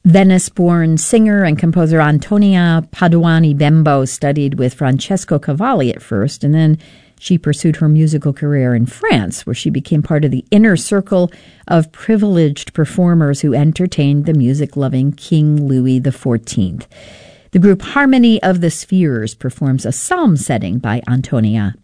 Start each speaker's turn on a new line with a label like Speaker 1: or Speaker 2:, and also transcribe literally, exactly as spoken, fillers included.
Speaker 1: Venice-born singer and composer Antonia Paduani Bembo studied with Francesco Cavalli at first, and then she pursued her musical career in France, where she became part of the inner circle of privileged performers who entertained the music-loving King Louis the fourteenth. The group Harmony of the Spheres performs a psalm setting by Antonia